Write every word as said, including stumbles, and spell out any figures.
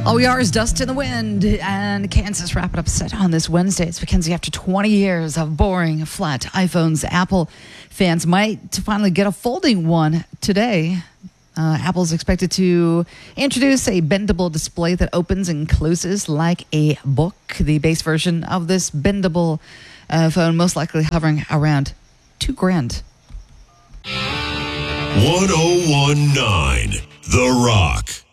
All we are is dust in the wind, and Kansas wrap it up set on this Wednesday. It's Mackenzie after twenty years of boring, flat iPhones. Apple fans might finally get a folding one today. Uh, Apple's expected to introduce a bendable display that opens and closes like a book. The base version of this bendable uh, phone most likely hovering around two grand. one oh one point nine The Rock.